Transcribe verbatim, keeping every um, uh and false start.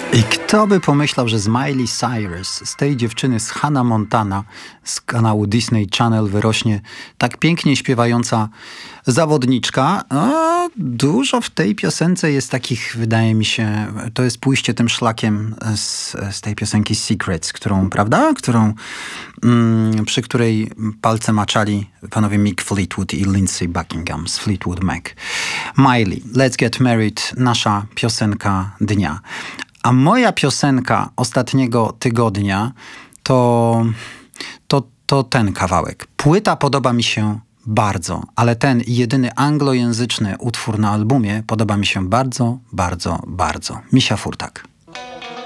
I kto by pomyślał, że z Miley Cyrus, z tej dziewczyny z Hannah Montana, z kanału Disney Channel wyrośnie tak pięknie śpiewająca zawodniczka. A dużo w tej piosence jest takich, wydaje mi się, to jest pójście tym szlakiem z, z tej piosenki Secrets, którą, prawda? Którą, mm, przy której palce maczali panowie Mick Fleetwood i Lindsey Buckingham z Fleetwood Mac. Miley, Let's Get Married, nasza piosenka dnia. A moja piosenka ostatniego tygodnia to, to, to ten kawałek. Płyta podoba mi się bardzo, ale ten jedyny anglojęzyczny utwór na albumie podoba mi się bardzo, bardzo, bardzo. Misia Furtak.